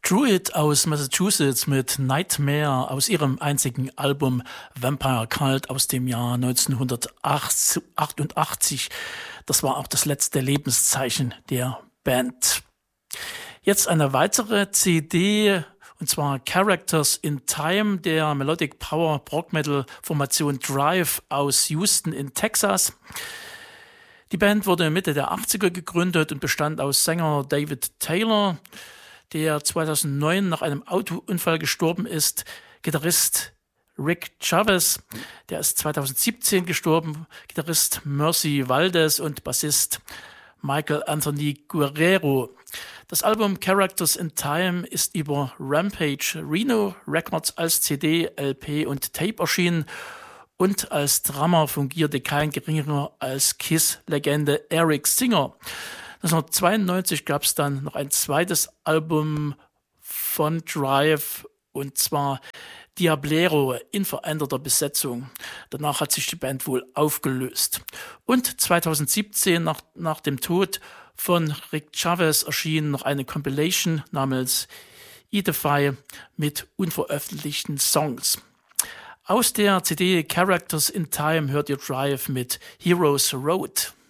Druid aus Massachusetts mit Nightmare aus ihrem einzigen Album Vampire Cult aus dem Jahr 1988. Das war auch das letzte Lebenszeichen der Band. Jetzt eine weitere CD, und zwar Characters in Time der Melodic Power Prog Metal Formation Drive aus Houston in Texas. Die Band wurde Mitte der 80er gegründet und bestand aus Sänger David Taylor, der 2009 nach einem Autounfall gestorben ist, Gitarrist Rick Chavez, der ist 2017 gestorben, Gitarrist Mercy Valdez und Bassist Michael Anthony Guerrero. Das Album Characters in Time ist über Rampage Reno Records als CD, LP und Tape erschienen und als Drummer fungierte kein geringerer als Kiss-Legende Eric Singer. 1992 gab es dann noch ein zweites Album von Drive, und zwar Diablero in veränderter Besetzung. Danach hat sich die Band wohl aufgelöst. Und 2017, nach dem Tod von Rick Chavez, erschien noch eine Compilation namens Edify mit unveröffentlichten Songs. Aus der CD Characters in Time hört ihr Drive mit Heroes Road.